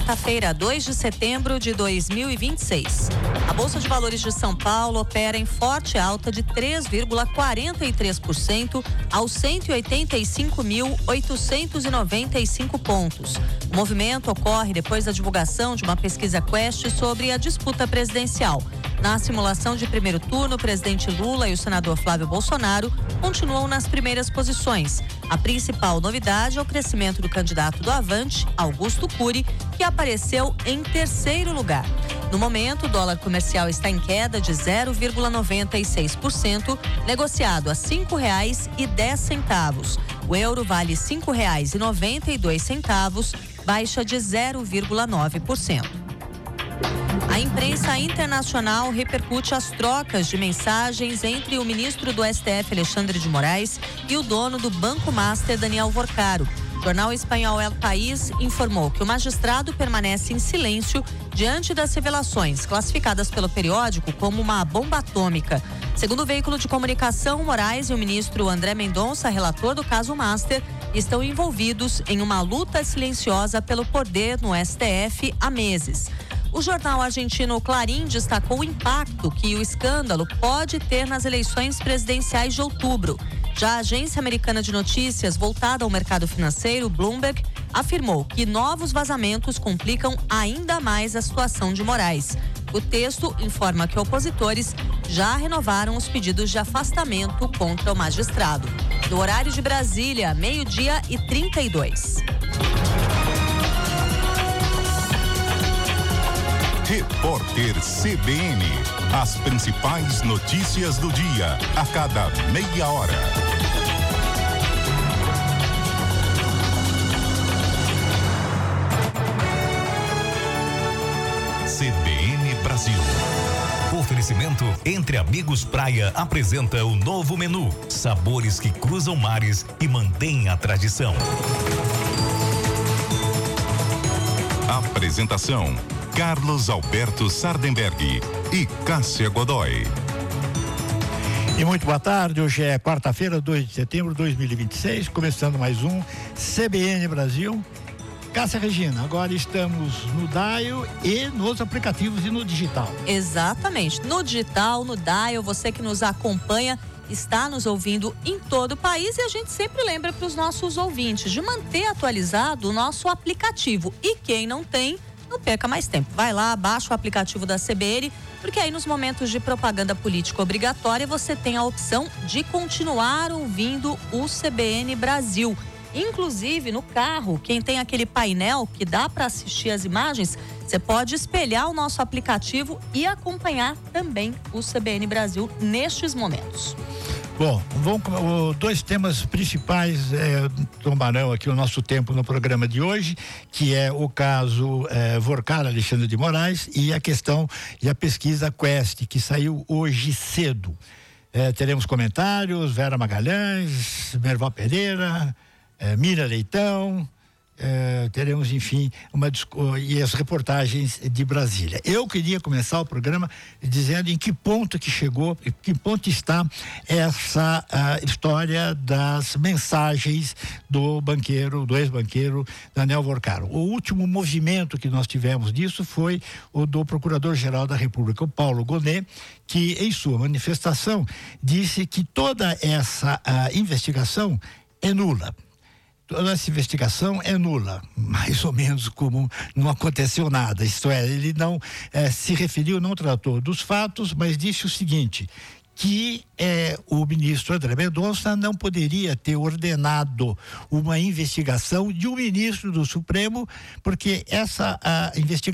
Quarta-feira, 2 de setembro de 2026. A Bolsa de Valores de São Paulo opera em forte alta de 3,43% aos 185.895 pontos. O movimento ocorre depois da divulgação de uma pesquisa Quest sobre a disputa presidencial. Na simulação de primeiro turno, o presidente Lula e o senador Flávio Bolsonaro continuam nas primeiras posições. A principal novidade é o crescimento do candidato do Avante, Augusto Cury, que apareceu em terceiro lugar. No momento, o dólar comercial está em queda de 0,96%, negociado a R$ 5,10. O euro vale R$ 5,92, baixa de 0,9%. A imprensa internacional repercute as trocas de mensagens entre o ministro do STF, Alexandre de Moraes, e o dono do Banco Master, Daniel Worcaro. O jornal espanhol El País informou que o magistrado permanece em silêncio diante das revelações, classificadas pelo periódico como uma bomba atômica. Segundo o veículo de comunicação, Moraes e o ministro André Mendonça, relator do caso Master, estão envolvidos em uma luta silenciosa pelo poder no STF há meses. O jornal argentino Clarín destacou o impacto que o escândalo pode ter nas eleições presidenciais de outubro. Já a agência americana de notícias voltada ao mercado financeiro, Bloomberg, afirmou que novos vazamentos complicam ainda mais a situação de Moraes. O texto informa que opositores já renovaram os pedidos de afastamento contra o magistrado. No horário de Brasília, 12:32. Repórter CBN. As principais notícias do dia, a cada meia hora. CBN Brasil. Oferecimento Entre Amigos Praia apresenta o novo menu. Sabores que cruzam mares e mantêm a tradição. Apresentação: Carlos Alberto Sardenberg e Cássia Godoy. E muito boa tarde, hoje é quarta-feira, 2 de setembro de 2026, começando mais um CBN Brasil. Cássia Regina, agora estamos no dial e nos aplicativos e no digital. Exatamente, no digital, no dial, você que nos acompanha está nos ouvindo em todo o país, e a gente sempre lembra para os nossos ouvintes de manter atualizado o nosso aplicativo. E quem não tem, não perca mais tempo. Vai lá, baixa o aplicativo da CBN, porque aí nos momentos de propaganda política obrigatória você tem a opção de continuar ouvindo o CBN Brasil. Inclusive no carro, quem tem aquele painel que dá para assistir as imagens, você pode espelhar o nosso aplicativo e acompanhar também o CBN Brasil nestes momentos. Bom, dois temas principais tomarão aqui o nosso tempo no programa de hoje, que é o caso Worcaro, Alexandre de Moraes, e a questão e a pesquisa Quest, que saiu hoje cedo. Teremos comentários, Vera Magalhães, Merval Pereira, Mira Leitão, teremos, enfim, e as reportagens de Brasília. Eu queria começar o programa dizendo em que ponto que chegou, em que ponto está essa história das mensagens do ex-banqueiro Daniel Worcaro. O último movimento que nós tivemos disso foi o do Procurador-Geral da República, o Paulo Gonet, que em sua manifestação disse que toda essa investigação é nula. Toda essa investigação é nula, mais ou menos como não aconteceu nada. Isto é, ele não se referiu, não tratou dos fatos, mas disse o seguinte, que o ministro André Mendonça não poderia ter ordenado uma investigação de um ministro do Supremo, porque essa investigação